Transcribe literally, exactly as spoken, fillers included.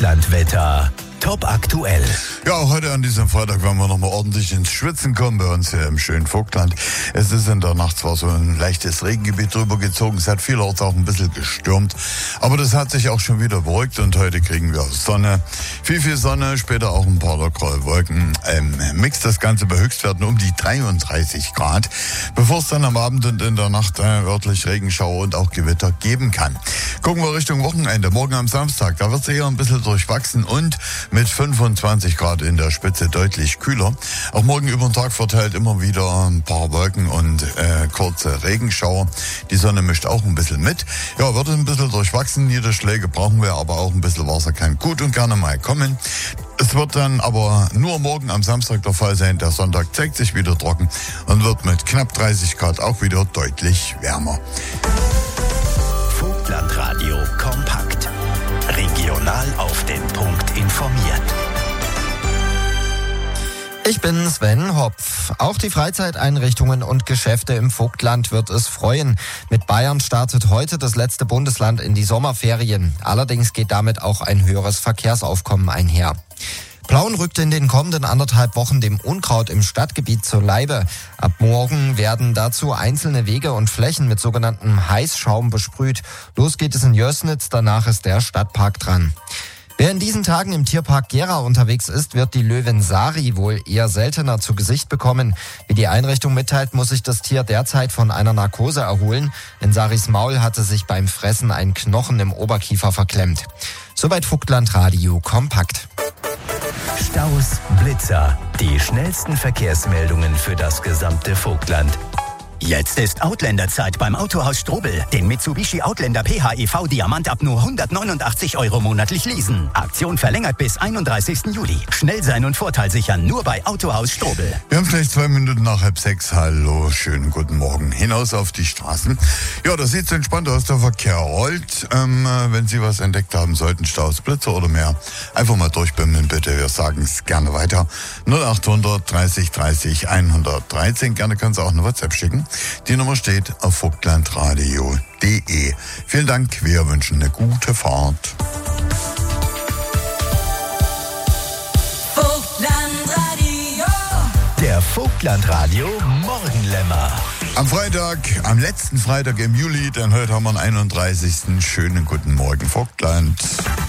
Vogtlandwetter. Top aktuell. Ja, auch heute an diesem Freitag werden wir nochmal ordentlich ins Schwitzen kommen bei uns hier im schönen Vogtland. Es ist in der Nacht zwar so ein leichtes Regengebiet drüber gezogen, es hat vielerorts auch ein bisschen gestürmt, aber das hat sich auch schon wieder beruhigt und heute kriegen wir Sonne. Viel, viel Sonne, später auch ein paar lockere Wolken. Ähm, mixt das Ganze bei Höchstwerten um die dreiunddreißig Grad, bevor es dann am Abend und in der Nacht äh, örtlich Regenschauer und auch Gewitter geben kann. Gucken wir Richtung Wochenende, morgen am Samstag, da wird es eher ein bisschen durchwachsen und mit fünfundzwanzig Grad in der Spitze deutlich kühler. Auch morgen über den Tag verteilt immer wieder ein paar Wolken und äh, kurze Regenschauer. Die Sonne mischt auch ein bisschen mit. Ja, wird ein bisschen durchwachsen. Niederschläge brauchen wir, aber auch ein bisschen Wasser kann gut und gerne mal kommen. Es wird dann aber nur morgen am Samstag der Fall sein. Der Sonntag zeigt sich wieder trocken und wird mit knapp dreißig Grad auch wieder deutlich wärmer. Vogtlandradio kompakt. Regional auf den Punkt informiert. Ich bin Sven Hopf. Auch die Freizeiteinrichtungen und Geschäfte im Vogtland wird es freuen. Mit Bayern startet heute das letzte Bundesland in die Sommerferien. Allerdings geht damit auch ein höheres Verkehrsaufkommen einher. Plauen rückt in den kommenden anderthalb Wochen dem Unkraut im Stadtgebiet zur Leibe. Ab morgen werden dazu einzelne Wege und Flächen mit sogenanntem Heißschaum besprüht. Los geht es in Jößnitz, danach ist der Stadtpark dran. Wer in diesen Tagen im Tierpark Gera unterwegs ist, wird die Löwin Sari wohl eher seltener zu Gesicht bekommen. Wie die Einrichtung mitteilt, muss sich das Tier derzeit von einer Narkose erholen. In Saris Maul hatte sich beim Fressen ein Knochen im Oberkiefer verklemmt. Soweit Vogtlandradio kompakt. Staus, Blitzer, die schnellsten Verkehrsmeldungen für das gesamte Vogtland. Jetzt ist Outlander-Zeit beim Autohaus Strobel. Den Mitsubishi Outlander P H E V Diamant ab nur hundertneunundachtzig Euro monatlich leasen. Aktion verlängert bis einunddreißigsten Juli. Schnell sein und Vorteil sichern nur bei Autohaus Strobel. Wir haben gleich zwei Minuten nach halb sechs. Hallo, schönen guten Morgen. Hinaus auf die Straßen. Ja, das sieht so entspannt aus. Der Verkehr rollt. Ähm, wenn Sie was entdeckt haben sollten, Staus, Blitzer oder mehr, einfach mal durchbimmeln bitte. Wir sagen es gerne weiter. null achthundert dreißig dreißig hundertdreizehn. Gerne können Sie auch eine WhatsApp schicken. Die Nummer steht auf vogtlandradio punkt de. Vielen Dank, wir wünschen eine gute Fahrt. Vogtlandradio. Der Vogtlandradio Morgenlämmer. Am Freitag, am letzten Freitag im Juli, denn heute haben wir den einunddreißigsten Schönen guten Morgen, Vogtland.